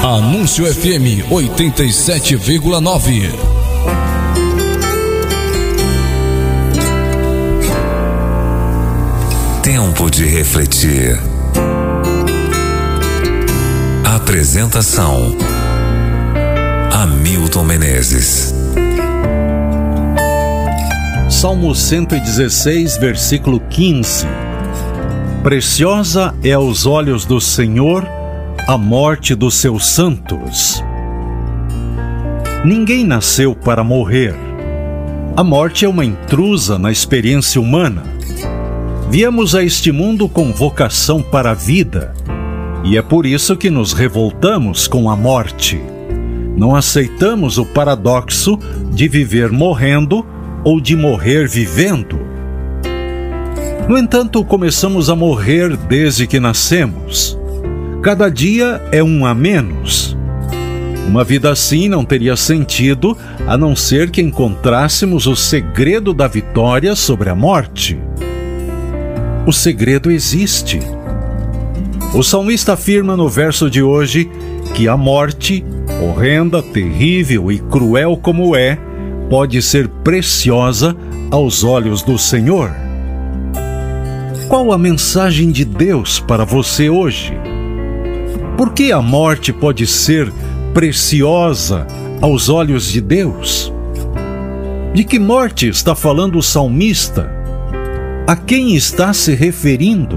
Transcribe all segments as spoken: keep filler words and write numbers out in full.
Anúncio F M oitenta e sete vírgula nove. Tempo de refletir. Apresentação: Hamilton Menezes. Salmo cento e dezesseis, versículo quinze. Preciosa é aos olhos do Senhor a morte dos seus santos. Ninguém nasceu para morrer. A morte é uma intrusa na experiência humana. Viemos a este mundo com vocação para a vida, e é por isso que nos revoltamos com a morte. Não aceitamos o paradoxo de viver morrendo ou de morrer vivendo. No entanto, começamos a morrer desde que nascemos. Cada dia é um a menos. Uma vida assim não teria sentido, a não ser que encontrássemos o segredo da vitória sobre a morte. O segredo existe. O salmista afirma no verso de hoje que a morte, horrenda, terrível e cruel como é, pode ser preciosa aos olhos do Senhor. Qual a mensagem de Deus para você hoje? Por que a morte pode ser preciosa aos olhos de Deus? De que morte está falando o salmista? A quem está se referindo?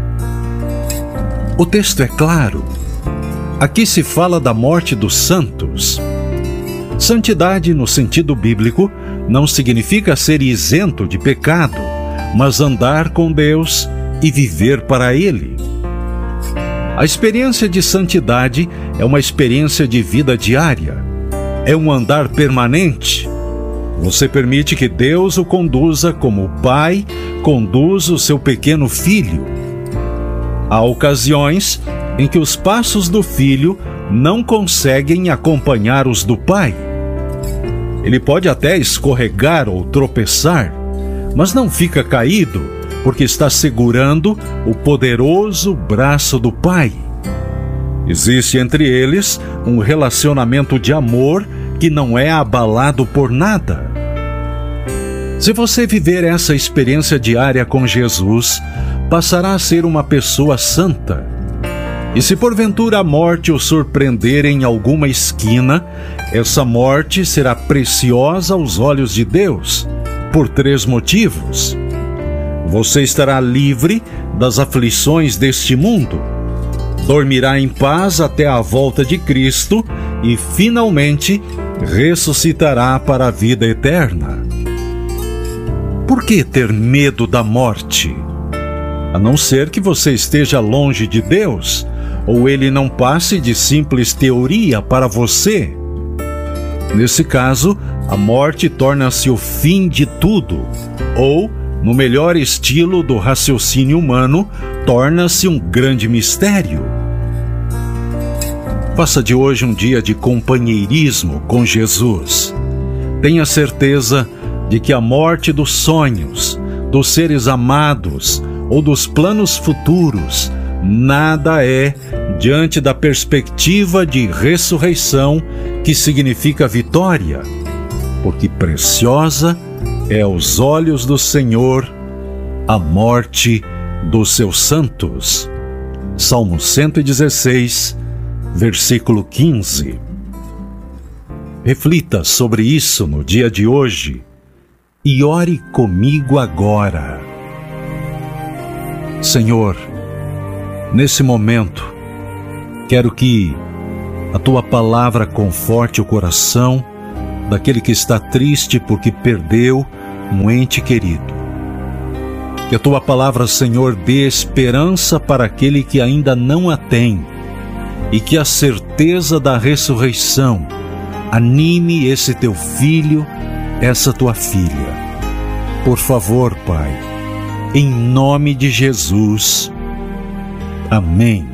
O texto é claro. Aqui se fala da morte dos santos. Santidade, no sentido bíblico, não significa ser isento de pecado, mas andar com Deus e viver para Ele. A experiência de santidade é uma experiência de vida diária. É um andar permanente. Você permite que Deus o conduza como o pai conduz o seu pequeno filho. Há ocasiões em que os passos do filho não conseguem acompanhar os do pai. Ele pode até escorregar ou tropeçar, mas não fica caído, porque está segurando o poderoso braço do pai. Existe entre eles um relacionamento de amor que não é abalado por nada. Se você viver essa experiência diária com Jesus, passará a ser uma pessoa santa. E se porventura a morte o surpreender em alguma esquina, essa morte será preciosa aos olhos de Deus, por três motivos. Você estará livre das aflições deste mundo, dormirá em paz até a volta de Cristo e, finalmente, ressuscitará para a vida eterna. Por que ter medo da morte? A não ser que você esteja longe de Deus, ou ele não passe de simples teoria para você. Nesse caso, a morte torna-se o fim de tudo, ou, no melhor estilo do raciocínio humano, torna-se um grande mistério. Faça de hoje um dia de companheirismo com Jesus. Tenha certeza de que a morte dos sonhos, dos seres amados ou dos planos futuros, nada é diante da perspectiva de ressurreição, que significa vitória, porque preciosa é aos olhos do Senhor a morte dos seus santos. Salmo cento e dezesseis, versículo quinze. Reflita sobre isso no dia de hoje e ore comigo agora. Senhor, nesse momento, quero que a Tua palavra conforte o coração daquele que está triste porque perdeu um ente querido. Que a Tua palavra, Senhor, dê esperança para aquele que ainda não a tem, e que a certeza da ressurreição anime esse Teu filho, essa Tua filha. Por favor, Pai, em nome de Jesus. Amém.